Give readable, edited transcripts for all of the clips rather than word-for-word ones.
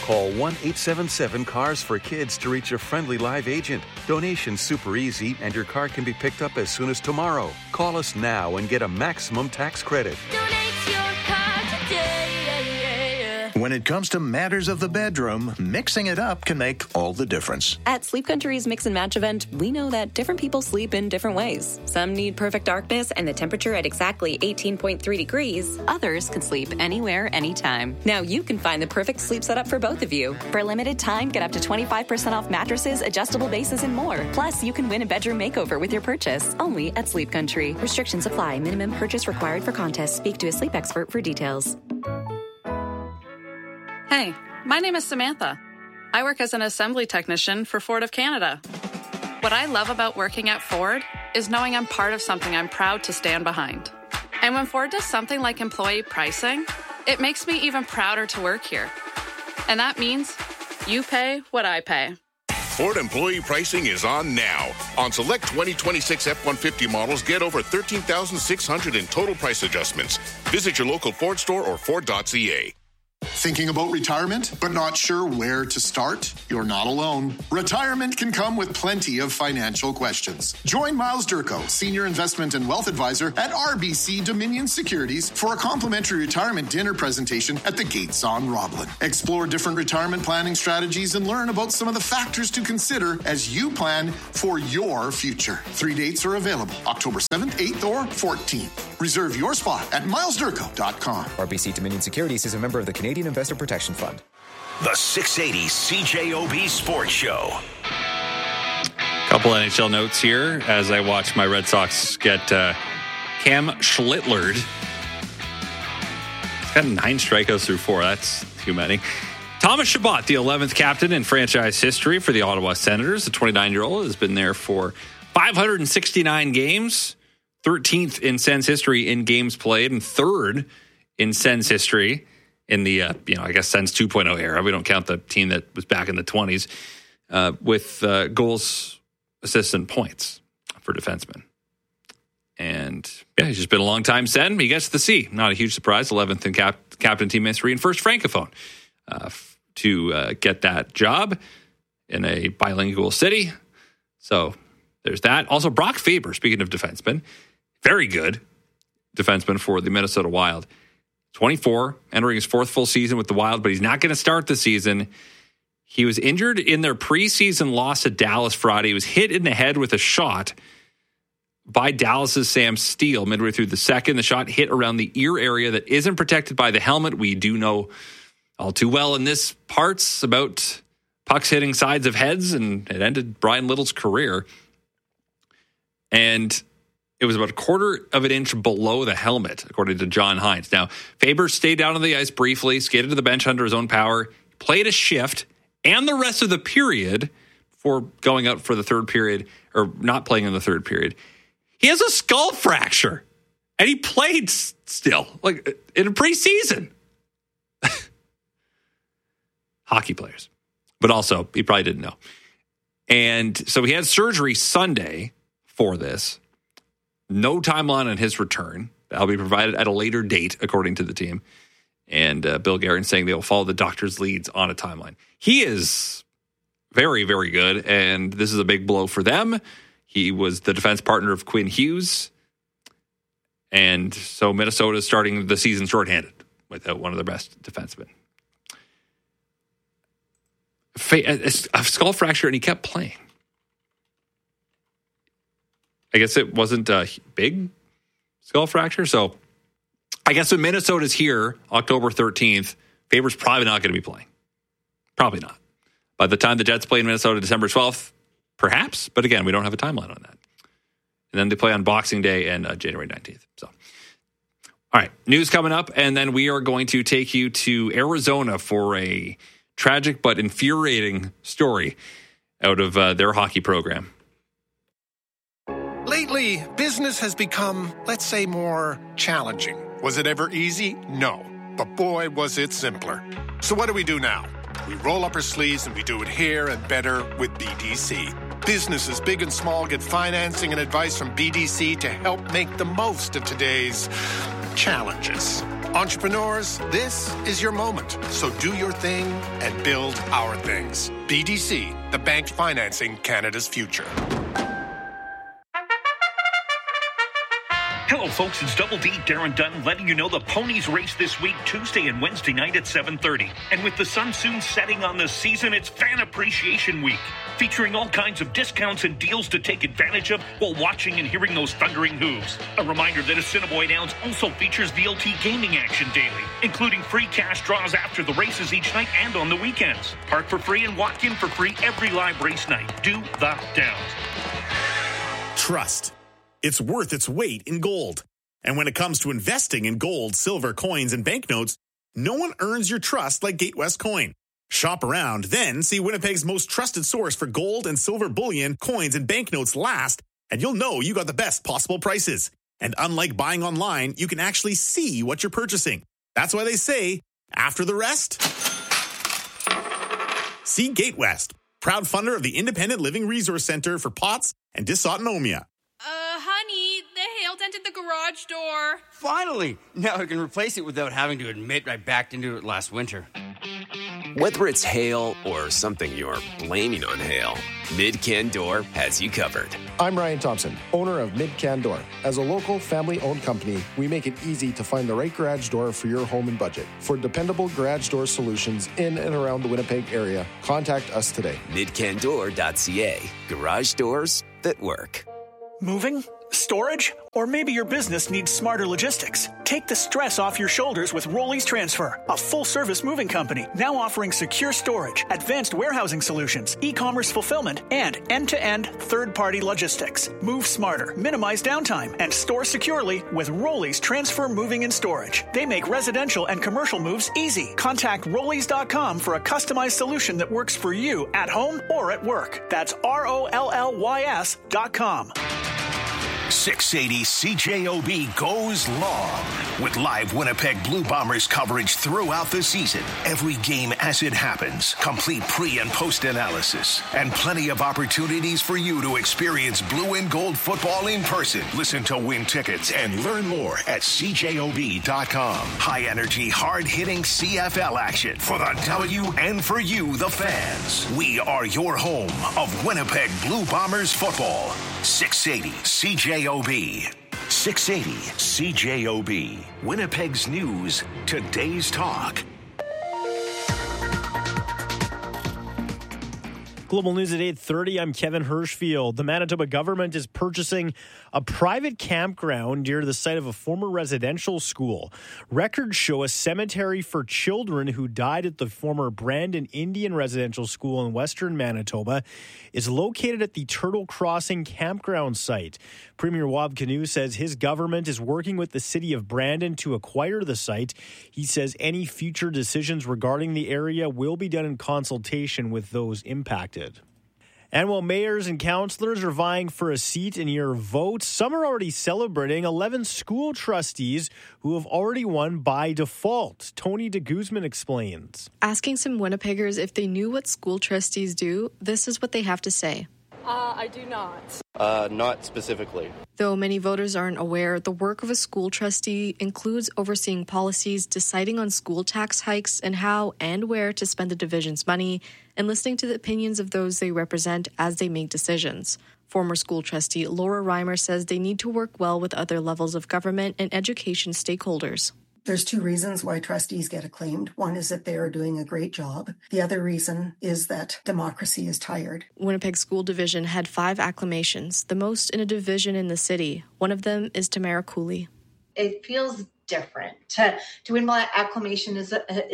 Call 1-877-CARS-FOR-KIDS to reach a friendly live agent. Donation's super easy, and your car can be picked up as soon as tomorrow. Call us now and get a maximum tax credit. Donate your car today. When it comes to matters of the bedroom, mixing it up can make all the difference. At Sleep Country's Mix and Match event, we know that different people sleep in different ways. Some need perfect darkness and the temperature at exactly 18.3 degrees. Others can sleep anywhere, anytime. Now you can find the perfect sleep setup for both of you. For a limited time, get up to 25% off mattresses, adjustable bases, and more. Plus, you can win a bedroom makeover with your purchase. Only at Sleep Country. Restrictions apply. Minimum purchase required for contest. Speak to a sleep expert for details. Hey, my name is Samantha. I work as an assembly technician for Ford of Canada. What I love about working at Ford is knowing I'm part of something I'm proud to stand behind. And when Ford does something like employee pricing, it makes me even prouder to work here. And that means you pay what I pay. Ford employee pricing is on now. On select 2026 F-150 models, get over $13,600 in total price adjustments. Visit your local Ford store or Ford.ca. Thinking about retirement, but not sure where to start? You're not alone. Retirement can come with plenty of financial questions. Join Miles Durko, Senior Investment and Wealth Advisor at RBC Dominion Securities for a complimentary retirement dinner presentation at the Gates on Roblin. Explore different retirement planning strategies and learn about some of the factors to consider as you plan for your future. 3 dates are available, October 7th, 8th, or 14th. Reserve your spot at milesdurko.com. RBC Dominion Securities is a member of the Canadian Investor Protection Fund. The 680 CJOB Sports Show. Couple NHL notes here as I watch my Red Sox get Cam Schlittlered. He's got 9 strikeouts through 4. That's too many. Thomas Chabot, the 11th captain in franchise history for the Ottawa Senators. The 29-year-old has been there for 569 games, 13th in Sens history in games played, and 3rd in Sens history in the, I guess Sens 2.0 era. We don't count the team that was back in the 20s with goals, assists, and points for defensemen. And yeah, he's just been a long time Sen. He gets the C. Not a huge surprise. 11th in captain team history and first Francophone to get that job in a bilingual city. So there's that. Also, Brock Faber, speaking of defensemen, very good defenseman for the Minnesota Wild. 24, entering his 4th full season with the Wild, but he's not going to start the season. He was injured in their preseason loss to Dallas Friday. He was hit in the head with a shot by Dallas's Sam Steele midway through the second. The shot hit around the ear area that isn't protected by the helmet. We do know all too well in this parts about pucks hitting sides of heads, and it ended Brian Little's career. And it was about 1/4 of an inch below the helmet, according to John Hines. Now, Faber stayed down on the ice briefly, skated to the bench under his own power, played a shift and the rest of the period before going out for the third period, or not playing in the third period. He has a skull fracture, and he played still, like in a preseason. Hockey players. But also, he probably didn't know. And so he had surgery Sunday for this. No timeline on his return. That'll be provided at a later date, according to the team. And Bill Guerin saying they will follow the doctor's leads on a timeline. He is very, very good, and this is a big blow for them. He was the defense partner of Quinn Hughes. And so Minnesota is starting the season shorthanded without one of their best defensemen. A skull fracture, and he kept playing. I guess it wasn't a big skull fracture. So I guess when Minnesota's here, October 13th, Faber's probably not going to be playing. Probably not. By the time the Jets play in Minnesota, December 12th, perhaps. But again, we don't have a timeline on that. And then they play on Boxing Day and January 19th. So, all right, news coming up. And then we are going to take you to Arizona for a tragic but infuriating story out of their hockey program. Lately, business has become, let's say, more challenging. Was it ever easy? No. But boy, was it simpler. So what do we do now? We roll up our sleeves and we do it here and better with BDC. Businesses big and small get financing and advice from BDC to help make the most of today's challenges. Entrepreneurs, this is your moment. So do your thing and build our things. BDC, the bank financing Canada's future. Hello, folks. It's Double D, Darren Dunn, letting you know the ponies race this week, Tuesday and Wednesday night at 7:30. And with the sun soon setting on the season, it's Fan Appreciation Week, featuring all kinds of discounts and deals to take advantage of while watching and hearing those thundering hooves. A reminder that Assiniboine Downs also features VLT gaming action daily, including free cash draws after the races each night and on the weekends. Park for free and walk in for free every live race night. Do the Downs. Trust. It's worth its weight in gold. And when it comes to investing in gold, silver, coins, and banknotes, no one earns your trust like Gatewest Coin. Shop around, then see Winnipeg's most trusted source for gold and silver bullion, coins, and banknotes last, and you'll know you got the best possible prices. And unlike buying online, you can actually see what you're purchasing. That's why they say, after the rest, see Gatewest, proud funder of the Independent Living Resource Center for POTS and dysautonomia. Honey, the hail dented the garage door. Finally! Now I can replace it without having to admit I backed into it last winter. Whether it's hail or something you're blaming on hail, Mid-Can Door has you covered. I'm Ryan Thompson, owner of Mid-Can Door. As a local, family-owned company, we make it easy to find the right garage door for your home and budget. For dependable garage door solutions in and around the Winnipeg area, contact us today. MidCanDoor.ca. Garage doors that work. Moving? Storage? Or maybe your business needs smarter logistics. Take the stress off your shoulders with Rollies Transfer, a full-service moving company now offering secure storage, advanced warehousing solutions, e-commerce fulfillment, and end-to-end third-party logistics. Move smarter, minimize downtime, and store securely with Rollies Transfer Moving and Storage. They make residential and commercial moves easy. Contact Rollies.com for a customized solution that works for you at home or at work. That's ROLLYS.com. 680 CJOB goes long with live Winnipeg Blue Bombers coverage throughout the season. Every game as it happens, complete pre- and post-analysis, and plenty of opportunities for you to experience blue and gold football in person. Listen to win tickets and learn more at CJOB.com. High-energy, hard-hitting CFL action for the W and for you, the fans. We are your home of Winnipeg Blue Bombers football. 680 CJOB. 680 CJOB. Winnipeg's news, today's talk. Global News at 8:30. I'm Kevin Hirschfield. The Manitoba government is purchasing a private campground near the site of a former residential school. Records show a cemetery for children who died at the former Brandon Indian Residential School in western Manitoba is located at the Turtle Crossing campground site. Premier Wab Kinew says his government is working with the city of Brandon to acquire the site. He says any future decisions regarding the area will be done in consultation with those impacted. And while mayors and councillors are vying for a seat in your vote, some are already celebrating 11 school trustees who have already won by default. Tony de Guzman explains. Asking some Winnipeggers if they knew what school trustees do, this is what they have to say. I do not. Not specifically. Though many voters aren't aware, the work of a school trustee includes overseeing policies, deciding on school tax hikes, and how and where to spend the division's money, and listening to the opinions of those they represent as they make decisions. Former school trustee Laura Reimer says they need to work well with other levels of government and education stakeholders. There's two reasons why trustees get acclaimed. One is that they are doing a great job. The other reason is that democracy is tired. Winnipeg School Division had 5 acclamations, the most in a division in the city. One of them is Tamara Cooley. It feels different. To win my acclamation is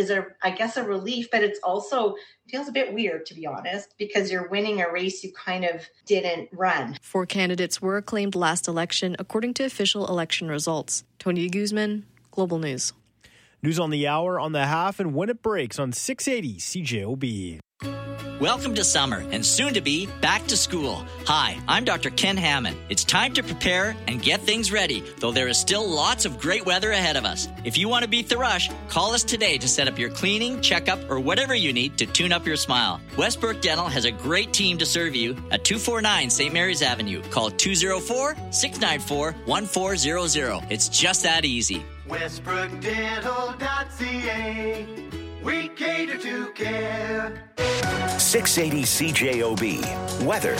I guess a relief, but it's also feels a bit weird, to be honest, because you're winning a race you kind of didn't run. 4 candidates were acclaimed last election, according to official election results. Tony de Guzman, Global News. News on the hour, on the half, and when it breaks on 680 CJOB. Welcome to summer and soon to be back to school. Hi, I'm Dr. Ken Hammond. It's time to prepare and get things ready, though there is still lots of great weather ahead of us. If you want to beat the rush, call us today to set up your cleaning, checkup, or whatever you need to tune up your smile. Westbrook Dental has a great team to serve you at 249 St. Mary's Avenue. Call 204-694-1400. It's just that easy. WestbrookDental.ca. We cater to care. 680 CJOB. Weather.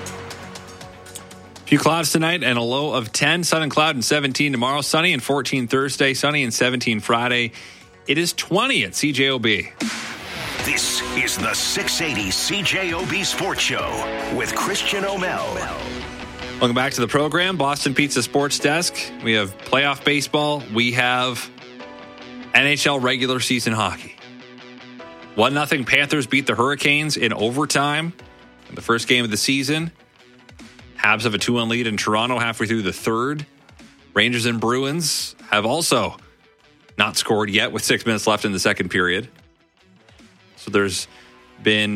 Few clouds tonight and a low of 10. Sun and cloud and 17 tomorrow. Sunny and 14 Thursday. Sunny and 17 Friday. It is 20 at CJOB. This is the 680 CJOB Sports Show with Christian O'Mel. Welcome back to the program. Boston Pizza Sports Desk. We have playoff baseball. We have NHL regular season hockey. 1-0 Panthers beat the Hurricanes in overtime in the first game of the season. Habs have a 2-1 lead in Toronto halfway through the third. Rangers and Bruins have also not scored yet with 6 minutes left in the second period. So there's been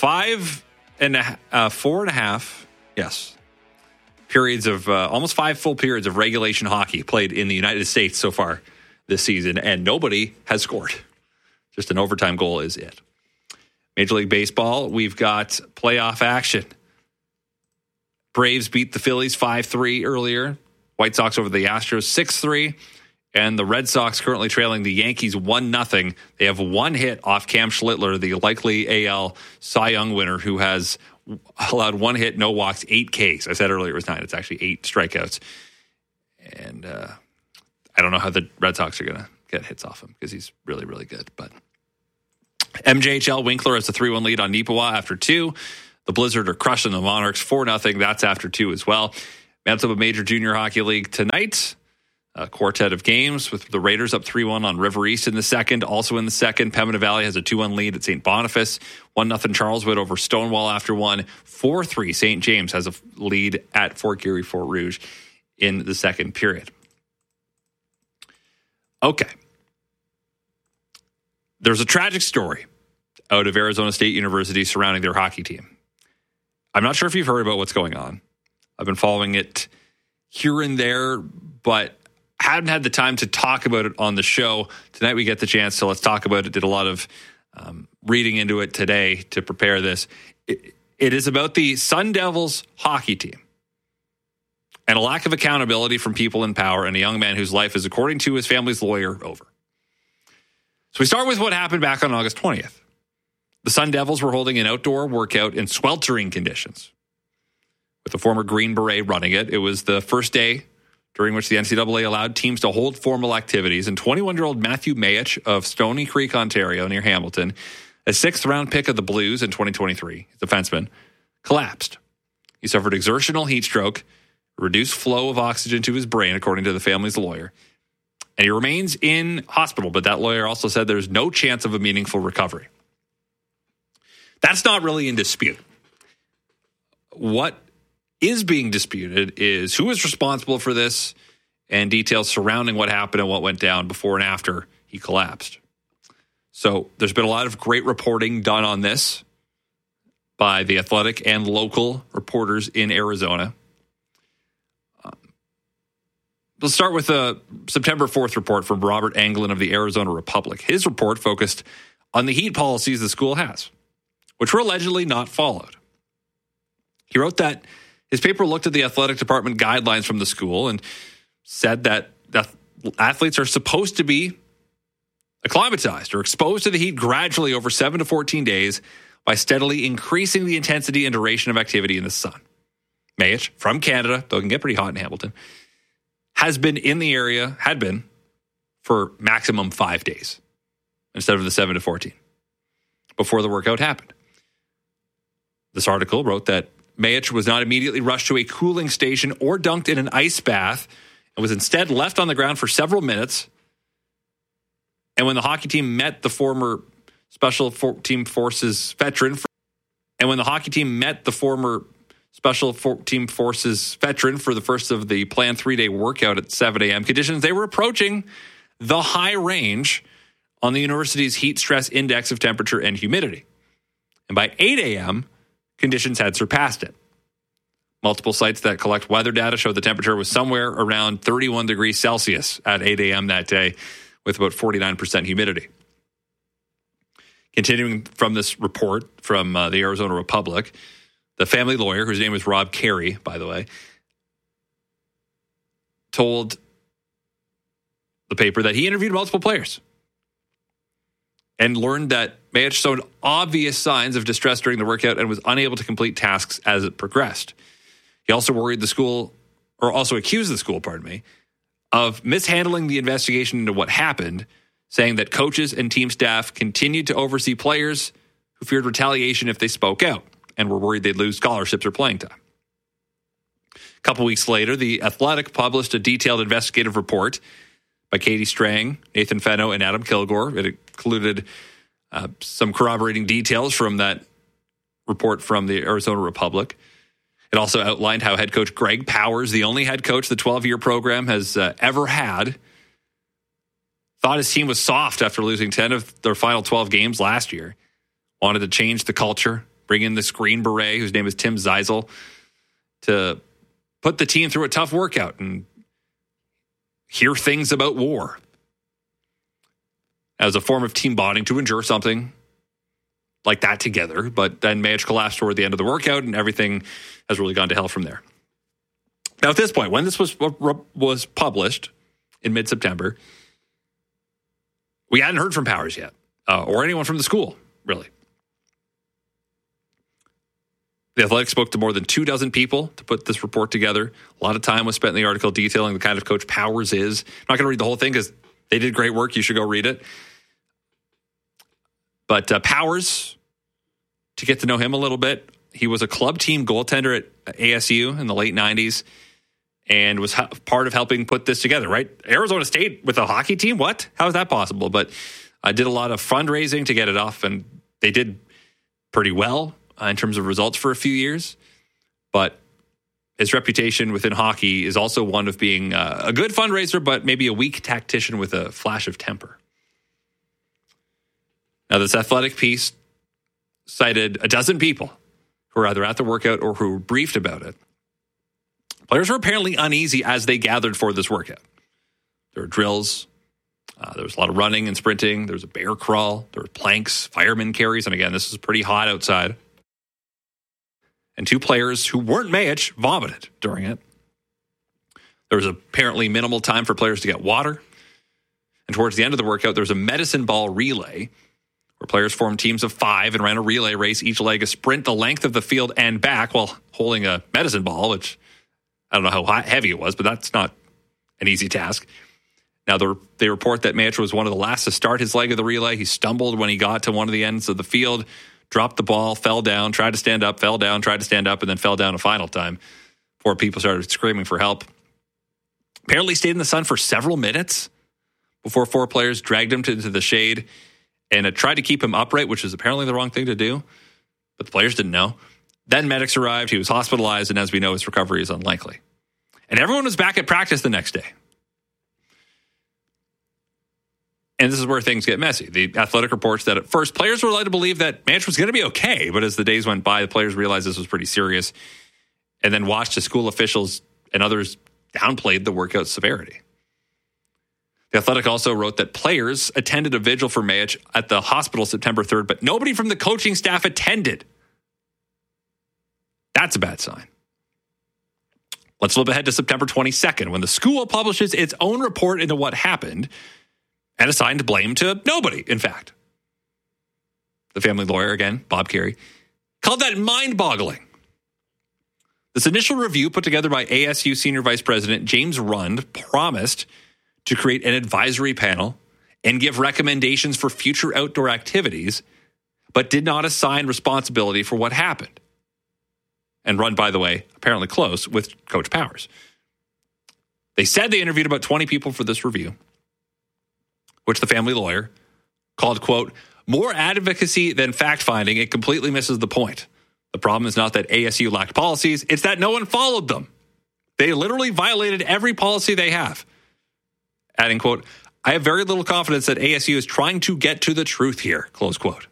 4.5, periods of almost 5 full periods of regulation hockey played in the United States so far this season, and nobody has scored. Just an overtime goal is it. Major League Baseball, we've got playoff action. Braves beat the Phillies 5-3 earlier. White Sox over the Astros 6-3. And the Red Sox currently trailing the Yankees 1-0. They have one hit off Cam Schlittler, the likely AL Cy Young winner, who has allowed 1 hit, no walks, 8 Ks. I said earlier it was 9. It's actually 8 strikeouts. And I don't know how the Red Sox are going to get hits off him because he's really, really good. But MJHL, Winkler has a 3-1 lead on Nipawa after 2. The Blizzard are crushing the Monarchs 4-0. That's after 2 as well. Manitoba Major Junior Hockey League tonight. A quartet of games with the Raiders up 3-1 on River East in the second. Also in the second, Pembina Valley has a 2-1 lead at St. Boniface. 1-0 Charleswood over Stonewall after 1. 4-3 St. James has a lead at Fort Garry Fort Rouge in the second period. Okay. There's a tragic story out of Arizona State University surrounding their hockey team. I'm not sure if you've heard about what's going on. I've been following it here and there, but hadn't had the time to talk about it on the show. Tonight we get the chance, so let's talk about it. Did a lot of reading into it today to prepare this. It is about the Sun Devils hockey team and a lack of accountability from people in power and a young man whose life is, according to his family's lawyer, over. So we start with what happened back on August 20th. The Sun Devils were holding an outdoor workout in sweltering conditions with the former Green Beret running it. It was the first day during which the NCAA allowed teams to hold formal activities, and 21-year-old Matthew Mayich of Stony Creek, Ontario, near Hamilton, a 6th-round pick of the Blues in 2023, defenseman, collapsed. He suffered exertional heat stroke, reduced flow of oxygen to his brain, according to the family's lawyer, and he remains in hospital, but that lawyer also said there's no chance of a meaningful recovery. That's not really in dispute. What is being disputed is who is responsible for this and details surrounding what happened and what went down before and after he collapsed. So there's been a lot of great reporting done on this by the Athletic and local reporters in Arizona. Let's start with a September 4th report from Robert Anglin of the Arizona Republic. His report focused on the heat policies the school has, which were allegedly not followed. He wrote that his paper looked at the athletic department guidelines from the school and said that athletes are supposed to be acclimatized or exposed to the heat gradually over 7 to 14 days by steadily increasing the intensity and duration of activity in the sun. Mayich, from Canada, though it can get pretty hot in Hamilton, had been for maximum 5 days instead of the 7 to 14 before the workout happened. This article wrote that Mayich was not immediately rushed to a cooling station or dunked in an ice bath and was instead left on the ground for several minutes. And when the hockey team met the former Special Team Forces veteran for the first of the planned 3-day workout at 7 a.m. conditions, they were approaching the high range on the university's heat stress index of temperature and humidity. And by 8 a.m., conditions had surpassed it. Multiple sites that collect weather data show the temperature was somewhere around 31 degrees Celsius at 8 a.m. that day, with about 49% humidity. Continuing from this report from the Arizona Republic, the family lawyer, whose name is Rob Carey, by the way, told the paper, that he interviewed multiple players and learned that Mayach showed obvious signs of distress during the workout and was unable to complete tasks as it progressed. He also accused the school, of mishandling the investigation into what happened, saying that coaches and team staff continued to oversee players who feared retaliation if they spoke out and were worried they'd lose scholarships or playing time. A couple weeks later, The Athletic published a detailed investigative report by Katie Strang, Nathan Fenno, and Adam Kilgore. It included some corroborating details from that report from the Arizona Republic. It also outlined how head coach Greg Powers, the only head coach the 12-year program has ever had, thought his team was soft after losing 10 of their final 12 games last year, wanted to change the culture, bring in this Green Beret, whose name is Tim Zeisel, to put the team through a tough workout and hear things about war as a form of team bonding to endure something like that together. But then Mayach collapsed toward the end of the workout, and everything has really gone to hell from there. Now, at this point, when this was published in mid-September, we hadn't heard from Powers yet, or anyone from the school, really. The Athletic spoke to more than 24 people to put this report together. A lot of time was spent in the article detailing the kind of coach Powers is. I'm not going to read the whole thing because they did great work. You should go read it. But Powers, to get to know him a little bit, he was a club team goaltender at ASU in the late 90s and was part of helping put this together, right? Arizona State with a hockey team? What? How is that possible? But I did a lot of fundraising to get it off, and they did pretty well in terms of results for a few years. But his reputation within hockey is also one of being a good fundraiser, but maybe a weak tactician with a flash of temper. Now, this Athletic piece cited 12 people who were either at the workout or who were briefed about it. Players were apparently uneasy as they gathered for this workout. There were drills. There was a lot of running and sprinting. There was a bear crawl. There were planks, fireman carries. And again, this is pretty hot outside. And 2 players who weren't Mayach vomited during it. There was apparently minimal time for players to get water. And towards the end of the workout, there was a medicine ball relay where players formed teams of 5 and ran a relay race, each leg a sprint the length of the field and back while holding a medicine ball, which I don't know how heavy it was, but that's not an easy task. Now, they report that Mayach was one of the last to start his leg of the relay. He stumbled when he got to one of the ends of the field, dropped the ball, fell down, tried to stand up, fell down, tried to stand up, and then fell down a final time before people started screaming for help. Apparently stayed in the sun for several minutes before 4 players dragged him into the shade and tried to keep him upright, which is apparently the wrong thing to do, but the players didn't know. Then medics arrived. He was hospitalized, and as we know, his recovery is unlikely. And everyone was back at practice the next day. And this is where things get messy. The Athletic reports that at first, players were led to believe that Mayach was going to be okay, but as the days went by, the players realized this was pretty serious and then watched as school officials and others downplayed the workout's severity. The Athletic also wrote that players attended a vigil for Mayach at the hospital September 3rd, but nobody from the coaching staff attended. That's a bad sign. Let's flip ahead to September 22nd, when the school publishes its own report into what happened and assigned blame to nobody, in fact. The family lawyer, again, Bob Carey, called that mind-boggling. This initial review put together by ASU Senior Vice President James Rund promised to create an advisory panel and give recommendations for future outdoor activities, but did not assign responsibility for what happened. And Rund, by the way, apparently close with Coach Powers. They said they interviewed about 20 people for this review, which the family lawyer called, quote, more advocacy than fact-finding. It completely misses the point. The problem is not that ASU lacked policies, it's that no one followed them. They literally violated every policy they have. Adding, quote, I have very little confidence that ASU is trying to get to the truth here, close quote.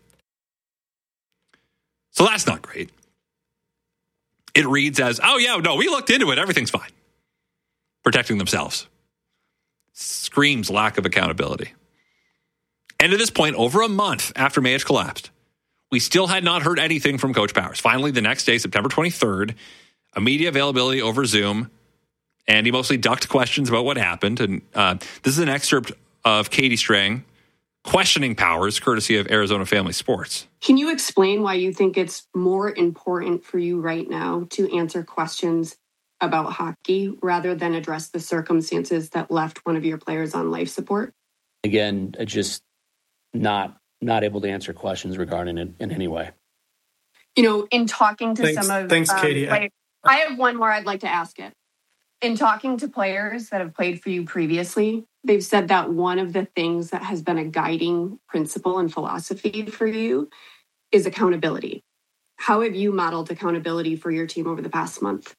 So that's not great. It reads as, oh yeah, no, we looked into it, everything's fine. Protecting themselves. Screams lack of accountability. And at this point, over a month after Mayach collapsed, we still had not heard anything from Coach Powers. Finally, the next day, September 23rd, a media availability over Zoom, And he mostly ducked questions about what happened. And this is an excerpt of Katie Strang questioning Powers, courtesy of Arizona Family Sports. Can you explain why you think it's more important for you right now to answer questions about hockey rather than address the circumstances that left one of your players on life support? Again, just not able to answer questions regarding it in any way. You know, in talking to Thanks, Katie. I have one more I'd like to ask it. In talking to players that have played for you previously, they've said that one of the things that has been a guiding principle and philosophy for you is accountability. How have you modeled accountability for your team over the past month?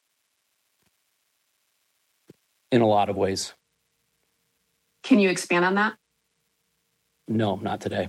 In a lot of ways. Can you expand on that? No, not today.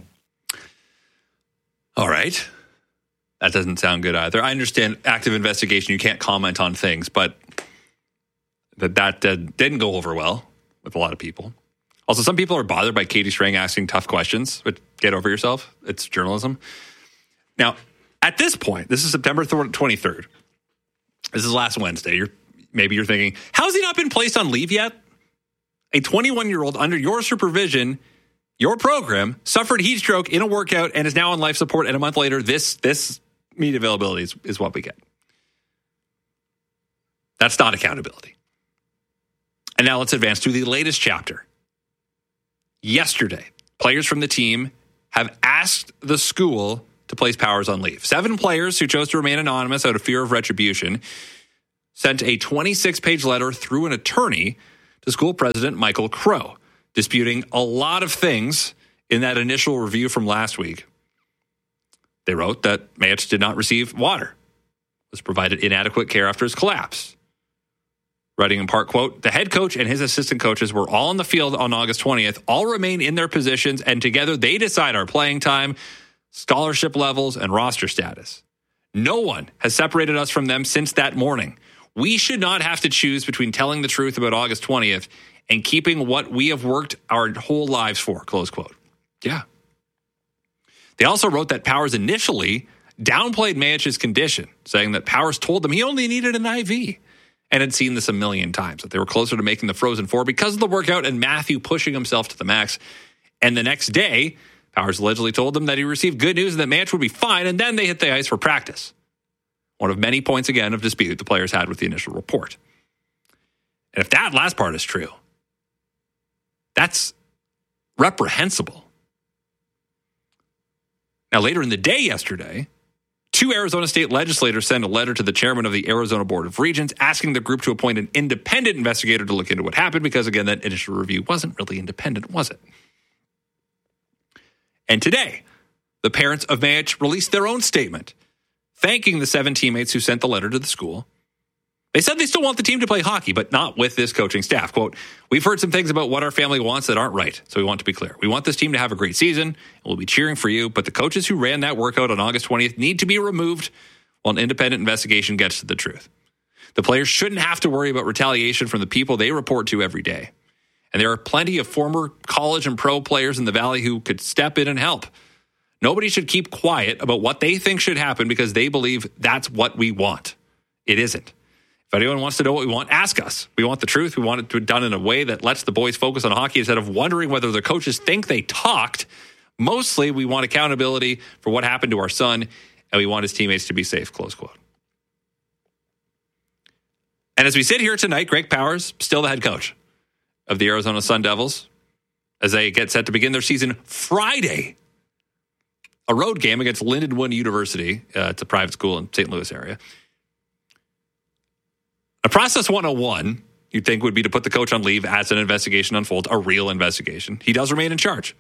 All right. That doesn't sound good either. I understand active investigation, you can't comment on things, but that didn't go over well with a lot of people. Also, some people are bothered by Katie Strang asking tough questions, but get over yourself. It's journalism. Now, at this point, this is September 23rd. This is last Wednesday. Maybe you're thinking, how has he not been placed on leave yet? A 21-year-old under your supervision, your program, suffered heat stroke in a workout and is now on life support. And a month later, this media availability is what we get. That's not accountability. And now let's advance to the latest chapter. Yesterday, players from the team have asked the school to place Powers on leave. 7 players who chose to remain anonymous out of fear of retribution sent a 26-page letter through an attorney to school president Michael Crow, disputing a lot of things in that initial review from last week. They wrote that Mayich did not receive water, was provided inadequate care after his collapse. Writing in part, quote, the head coach and his assistant coaches were all on the field on August 20th, all remain in their positions, and together they decide our playing time, scholarship levels, and roster status. No one has separated us from them since that morning. We should not have to choose between telling the truth about August 20th and keeping what we have worked our whole lives for, close quote. Yeah. They also wrote that Powers initially downplayed Mayich's condition, saying that Powers told them he only needed an IV and had seen this a million times, that they were closer to making the Frozen Four because of the workout and Matthew pushing himself to the max. And the next day, Powers allegedly told them that he received good news and that Mayich would be fine, and then they hit the ice for practice. One of many points, again, of dispute the players had with the initial report. And if that last part is true, that's reprehensible. Now, later in the day yesterday, 2 Arizona state legislators sent a letter to the chairman of the Arizona Board of Regents asking the group to appoint an independent investigator to look into what happened because, again, that initial review wasn't really independent, was it? And today, the parents of Mayich released their own statement thanking the 7 teammates who sent the letter to the school. They said they still want the team to play hockey, but not with this coaching staff. Quote, we've heard some things about what our family wants that aren't right, so we want to be clear. We want this team to have a great season, and we'll be cheering for you, but the coaches who ran that workout on August 20th need to be removed while an independent investigation gets to the truth. The players shouldn't have to worry about retaliation from the people they report to every day. And there are plenty of former college and pro players in the Valley who could step in and help. Nobody should keep quiet about what they think should happen because they believe that's what we want. It isn't. If anyone wants to know what we want, ask us. We want the truth. We want it to be done in a way that lets the boys focus on hockey instead of wondering whether the coaches think they talked. Mostly, we want accountability for what happened to our son, and we want his teammates to be safe, close quote. And as we sit here tonight, Greg Powers, still the head coach of the Arizona Sun Devils, as they get set to begin their season Friday. A road game against Lindenwood University. It's a private school in St. Louis area. A process 101, you'd think, would be to put the coach on leave as an investigation unfolds, a real investigation. He does remain in charge.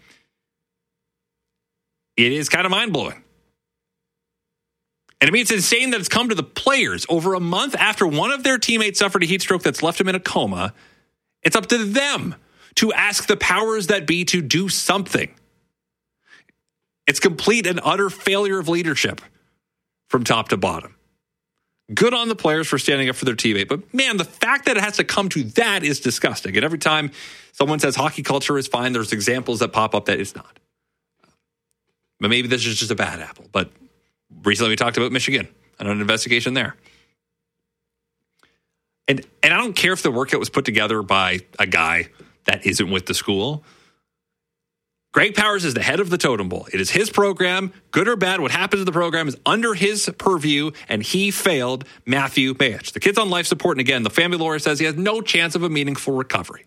It is kind of mind-blowing. And I mean, it's insane that it's come to the players over a month after one of their teammates suffered a heat stroke that's left him in a coma. It's up to them to ask the powers that be to do something. It's complete and utter failure of leadership from top to bottom. Good on the players for standing up for their teammate. But, man, the fact that it has to come to that is disgusting. And every time someone says hockey culture is fine, there's examples that pop up that it's not. But maybe this is just a bad apple. But recently we talked about Michigan and an investigation there. And And I don't care if the workout was put together by a guy that isn't with the school. Greg Powers is the head of the totem pole. It is his program. Good or bad, what happens to the program is under his purview, and he failed Matthew Mayich. The kid's on life support, and again, the family lawyer says he has no chance of a meaningful recovery.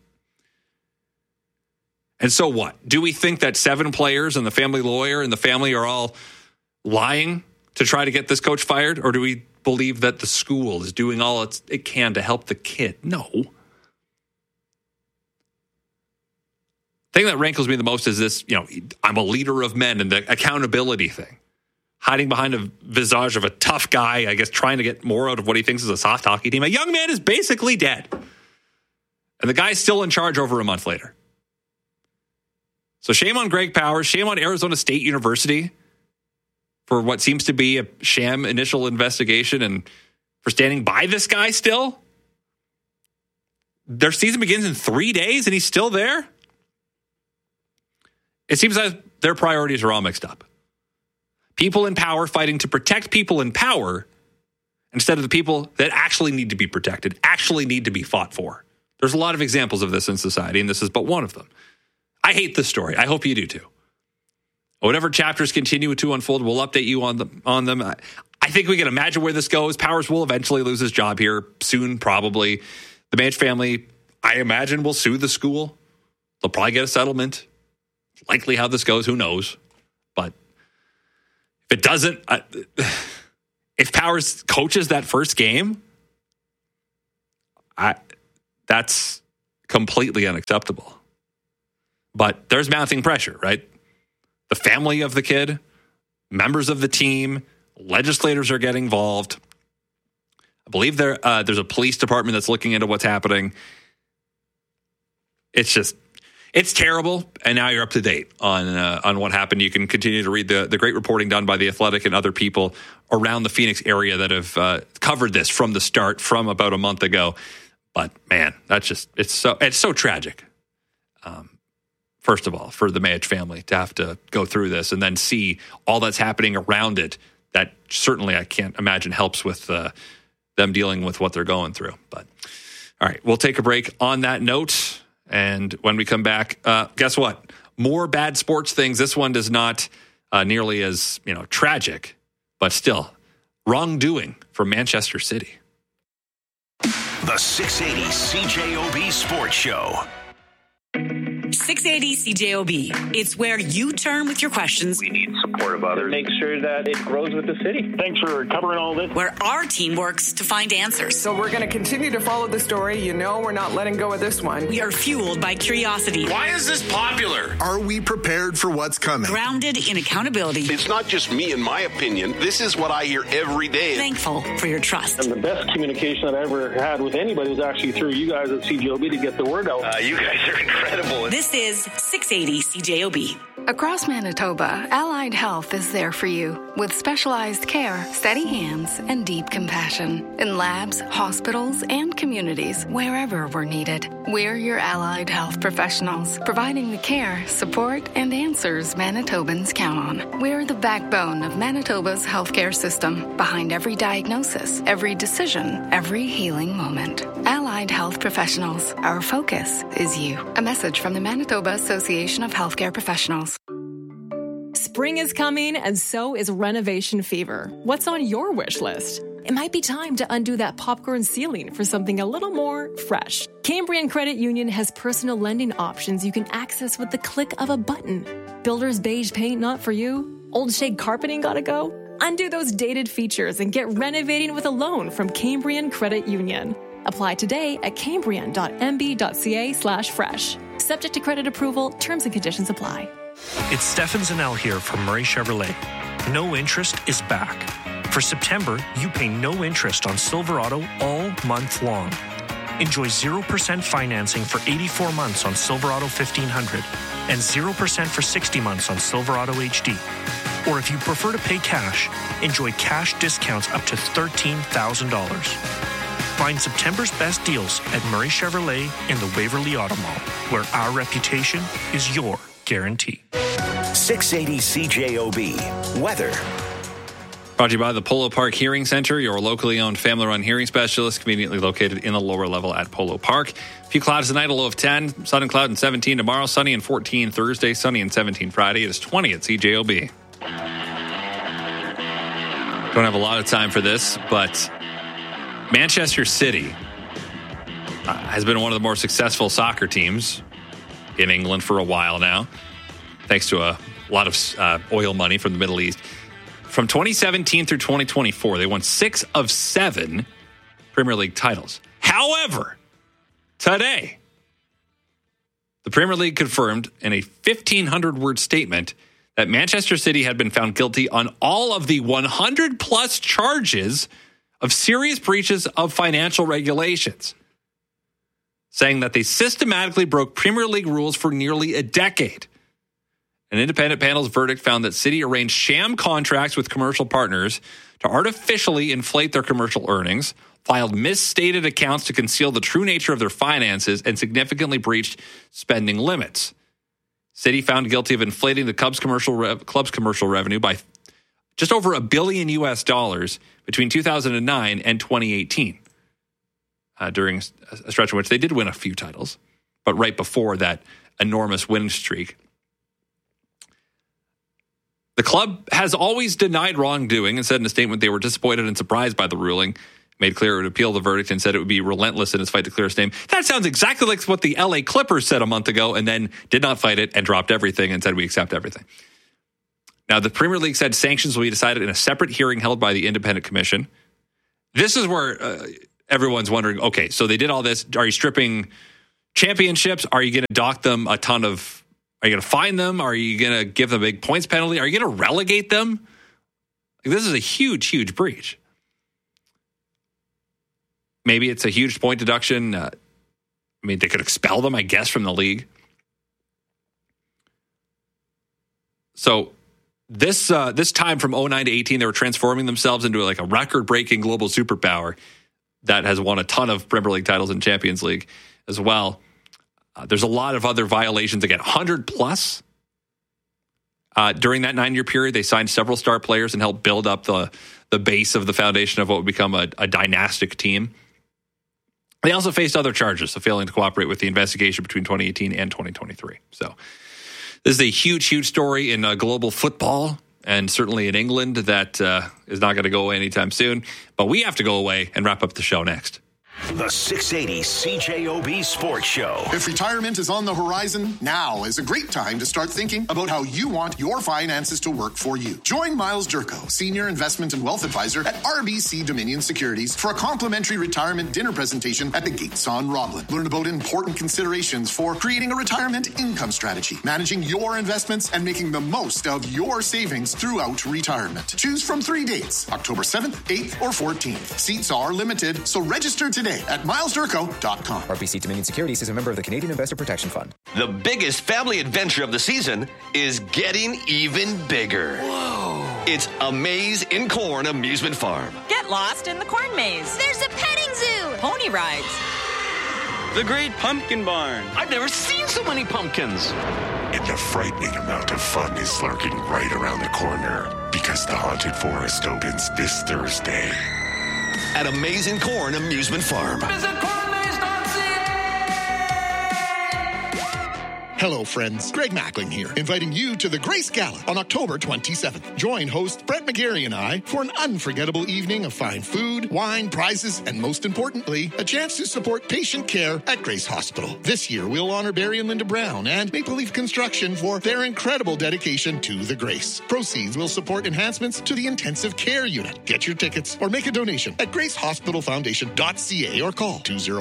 And so what? Do we think that 7 players and the family lawyer and the family are all lying to try to get this coach fired? Or do we believe that the school is doing all it can to help the kid? No. The thing that rankles me the most is this, I'm a leader of men and the accountability thing. Hiding behind a visage of a tough guy, I guess, trying to get more out of what he thinks is a soft hockey team. A young man is basically dead. And the guy's still in charge over a month later. So shame on Greg Powers, shame on Arizona State University for what seems to be a sham initial investigation and for standing by this guy still. Their season begins in 3 days and he's still there. It seems like their priorities are all mixed up. People in power fighting to protect people in power instead of the people that actually need to be protected, actually need to be fought for. There's a lot of examples of this in society, and this is but one of them. I hate this story. I hope you do too. Whatever chapters continue to unfold, we'll update you on them. I think we can imagine where this goes. Powers will eventually lose his job here soon, probably. The Mayich family, I imagine, will sue the school. They'll probably get a settlement. Likely how this goes, who knows? But if it doesn't, if Powers coaches that first game, that's completely unacceptable. But there's mounting pressure, right? The family of the kid, members of the team, legislators are getting involved. I believe there's a police department that's looking into what's happening. It's terrible, and now you're up to date on what happened. You can continue to read the great reporting done by The Athletic and other people around the Phoenix area that have covered this from the start, from about a month ago. But man, it's so tragic. First of all, for the Mayich family to have to go through this and then see all that's happening around it, that certainly I can't imagine helps with them dealing with what they're going through. But all right, we'll take a break on that note. And when we come back, guess what? More bad sports things. This one does not nearly as tragic, but still wrongdoing from Manchester City. The 680 CJOB Sports Show. 680 CJOB. It's where you turn with your questions. We need support of others. Make sure that it grows with the city. Thanks for covering all this. Where our team works to find answers. So we're going to continue to follow the story. We're not letting go of this one. We are fueled by curiosity. Why is this popular? Are we prepared for what's coming? Grounded in accountability. It's not just me and my opinion. This is what I hear every day. Thankful for your trust. And the best communication that I ever had with anybody was actually through you guys at CJOB to get the word out. You guys are incredible. This is 680 CJOB. Across Manitoba, Allied Health is there for you with specialized care, steady hands, and deep compassion in labs, hospitals, and communities wherever we're needed. We're your Allied Health professionals, providing the care, support, and answers Manitobans count on. We're the backbone of Manitoba's healthcare system, behind every diagnosis, every decision, every healing moment. Allied Health professionals, our focus is you. A message from the Manitoba Association of Healthcare Professionals. Spring is coming, and so is renovation fever. What's on your wish list? It might be time to undo that popcorn ceiling for something a little more fresh. Cambrian Credit Union has personal lending options you can access with the click of a button. Builder's beige paint not for you? Old shade carpeting gotta go? Undo those dated features and get renovating with a loan from Cambrian Credit Union. Apply today at cambrian.mb.ca/fresh. Subject to credit approval, terms and conditions apply. It's Stefan Zanel here from Murray Chevrolet. No interest is back. For September, you pay no interest on Silverado all month long. Enjoy 0% financing for 84 months on Silverado 1500 and 0% for 60 months on Silverado HD. Or if you prefer to pay cash, enjoy cash discounts up to $13,000. Find September's best deals at Murray Chevrolet in the Waverly Auto Mall, where our reputation is your guarantee. 680 CJOB. Weather. Brought to you by the Polo Park Hearing Center, your locally owned family-run hearing specialist, conveniently located in the lower level at Polo Park. A few clouds tonight, a low of 10. Sun and cloud and 17 tomorrow. Sunny and 14 Thursday. Sunny and 17 Friday. It is 20 at CJOB. Don't have a lot of time for this, but Manchester City has been one of the more successful soccer teams in England for a while now, thanks to a lot of oil money from the Middle East. From 2017 through 2024, they won 6 of 7 Premier League titles. However, today, the Premier League confirmed in a 1,500-word statement that Manchester City had been found guilty on all of the 100-plus charges of serious breaches of financial regulations, saying that they systematically broke Premier League rules for nearly a decade. An independent panel's verdict found that City arranged sham contracts with commercial partners to artificially inflate their commercial earnings, filed misstated accounts to conceal the true nature of their finances, and significantly breached spending limits. City found guilty of inflating the club's commercial revenue by just over $1 billion between 2009 and 2018, during a stretch in which they did win a few titles, but right before that enormous win streak. The club has always denied wrongdoing and said in a statement they were disappointed and surprised by the ruling, made clear it would appeal the verdict, and said it would be relentless in its fight to clear its name. That sounds exactly like what the LA Clippers said a month ago, and then did not fight it and dropped everything and said we accept everything. Now, the Premier League said sanctions will be decided in a separate hearing held by the Independent Commission. This is where everyone's wondering, okay, so they did all this. Are you stripping championships? Are you going to dock them a ton of... Are you going to fine them? Are you going to give them a big points penalty? Are you going to relegate them? This is a huge, huge breach. Maybe it's a huge point deduction. They could expel them, I guess, from the league. So this time from 2009 to 18, they were transforming themselves into like a record-breaking global superpower that has won a ton of Premier League titles and Champions League as well. There's a lot of other violations. Again, 100 plus. During that 9-year period, they signed several star players and helped build up the base of the foundation of what would become a dynastic team. They also faced other charges of failing to cooperate with the investigation between 2018 and 2023. So this is a huge, huge story in global football and certainly in England that is not going to go away anytime soon. But we have to go away and wrap up the show next. The 680 CJOB Sports Show. If retirement is on the horizon, now is a great time to start thinking about how you want your finances to work for you. Join Miles Durko, Senior Investment and Wealth Advisor at RBC Dominion Securities, for a complimentary retirement dinner presentation at the Gates on Roblin. Learn about important considerations for creating a retirement income strategy, managing your investments, and making the most of your savings throughout retirement. Choose from 3 dates, October 7th, 8th, or 14th. Seats are limited, so register today at milesdurko.com. RBC Dominion Securities is a member of the Canadian Investor Protection Fund. The biggest family adventure of the season is getting even bigger. Whoa. It's a Maze in Corn amusement farm. Get lost in the corn maze. There's a petting zoo. Pony rides. The Great Pumpkin Barn. I've never seen so many pumpkins. And a frightening amount of fun is lurking right around the corner, because the Haunted Forest opens this Thursday. At Amazing Corn Amusement Farm. Visit cornmaze.ca. Hello, friends. Greg Mackling here, inviting you to the Grace Gala on October 27th. Join host Brett McGarry and I for an unforgettable evening of fine food, wine, prizes, and most importantly, a chance to support patient care at Grace Hospital. This year, we'll honor Barry and Linda Brown and Maple Leaf Construction for their incredible dedication to the Grace. Proceeds will support enhancements to the intensive care unit. Get your tickets or make a donation at gracehospitalfoundation.ca or call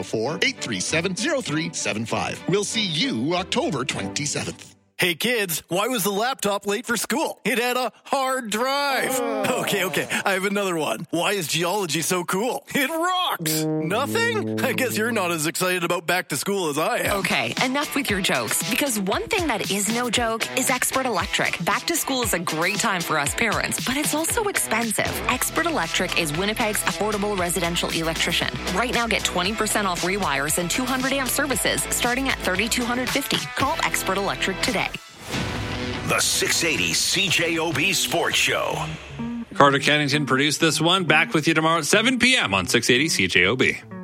204-837-0375. We'll see you October 27th. Hey kids, why was the laptop late for school? It had a hard drive. Okay, I have another one. Why is geology so cool? It rocks. Nothing? I guess you're not as excited about back to school as I am. Okay, enough with your jokes, because one thing that is no joke is Expert Electric. Back to school is a great time for us parents, but it's also expensive. Expert Electric is Winnipeg's affordable residential electrician. Right now, get 20% off rewires and 200 amp services starting at $3,250. Call Expert Electric today. The 680 CJOB Sports Show. Carter Kennington produced this one. Back with you tomorrow at 7 p.m. on 680 CJOB.